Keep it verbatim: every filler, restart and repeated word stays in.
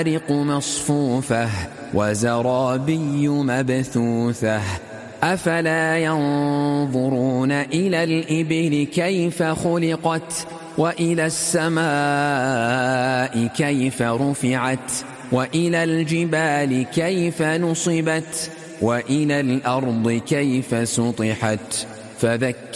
نمارق مصفوفة وزرابي مبثوثة أفلا ينظرون إلى الإبل كيف خلقت وإلى السماء كيف رفعت وإلى الجبال كيف نصبت وإلى الأرض كيف سطحت فذكر